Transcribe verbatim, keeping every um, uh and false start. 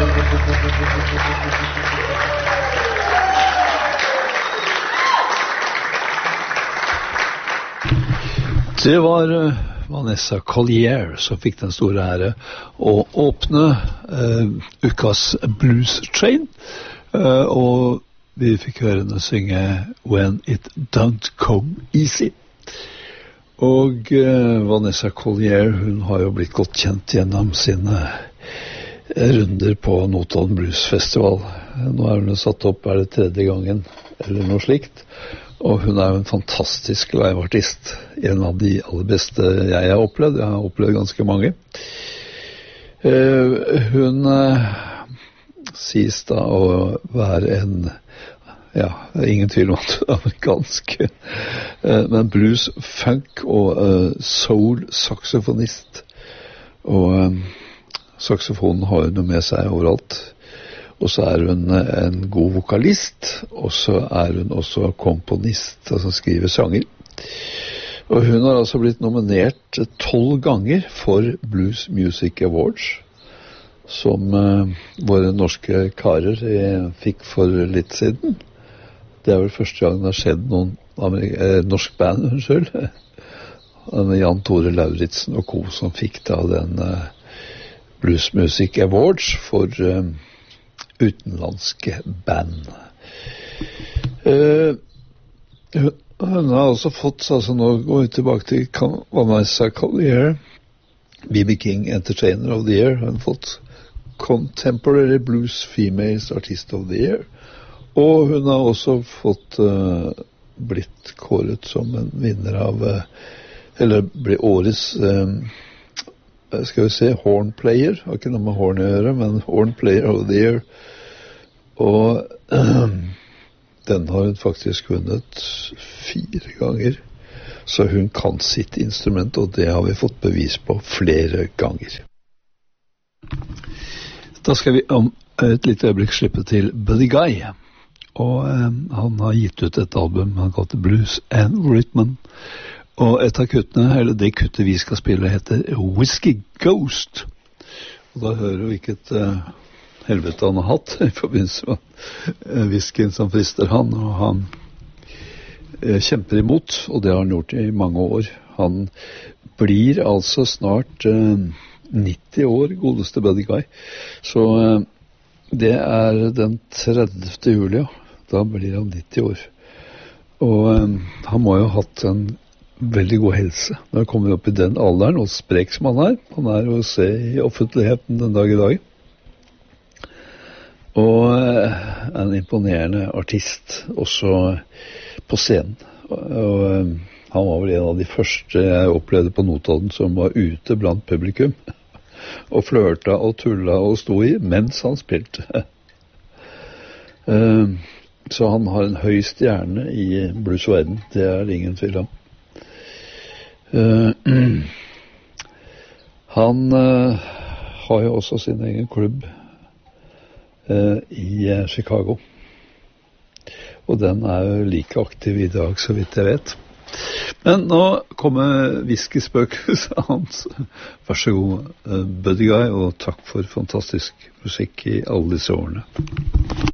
Det var uh, Vanessa Collier som fikk den store ære å åpne uh, ukas Blues Train, uh, og vi fikk høre henne synge When It Don't Come Easy. Og uh, Vanessa Collier, hun har jo blitt godt kjent gjennom sine runder på Notodden Blues Festival. Nå er hun satt opp, er det tredje gangen, eller noe slikt. Og hun er jo en fantastisk liveartist, en av de aller beste jeg har opplevd. Jeg har opplevd ganske mange. Uh, hun uh, sies da å være en, ja, ingen tvil om at hun er amerikansk, uh, men blues, funk og uh, soul saksofonist. Og uh, saksofonen har hun jo med seg overalt. Og så er hun en god vokalist, og så er hun også komponist, altså skriver sanger. Og hun har altså blitt nominert tolv ganger for Blues Music Awards, som uh, våre norske karer eh, fikk for litt siden. Det er vel første gang det har skjedd noen amerik- eh, norsk band, unnskyld, med Jan Tore Lauritsen og co. som fikk da den uh, Blues Music Awards for Uh, utenlandske band. Uh, hun har også fått, altså nå går vi tilbake til Vanessa Collier, B B King Entertainer of the Year, hun har fått Contemporary Blues Females Artist of the Year, og hun har også fått uh, blitt kåret som en vinner av, uh, eller ble årets uh, skal vi se, Horn Player, har ikke noe med horn å gjøre, men Horn Player of the Year, og øh, den har hun faktisk vunnet fire ganger, så hun kan sitt instrument, og det har vi fått bevis på flere ganger. Da skal vi om et lite øyeblikk slippe til Buddy Guy, og øh, han har gitt ut et album han kaller Blues and Rhythm. Og et av kuttene, eller det kuttet vi skal spille, heter Whiskey Ghost. Og da hører vi hvilket uh, helvete han har hatt i forbindelse med uh, whiskyen som frister han. Og han uh, kjemper imot, og det har han gjort i mange år. Han blir altså snart uh, nitti år, godeste Buddy Guy. Så uh, det er den tredivte juli, da blir han nitti år. Og uh, han må jo ha hatt en veldig god helse. Når han kommer opp i den alderen, og sprek som han er, han er å se i offentligheten den dag i dag. Og en imponerende artist, også på scenen. Og han var vel en av de første jeg opplevde på Notodden som var ute blant publikum, og flørta og tulla og sto i, mens han spilte. Så han har en høy stjerne i bluesverden, det er det ingen tvil om. Uh, han uh, har jo også sin egen klubb uh, i uh, Chicago, og den er jo like aktiv i dag, så vidt jeg vet. Men nå kommer whiskyspøkelset hans. Vær så god, uh, Buddy Guy, og takk for fantastisk musikk i alle disse årene.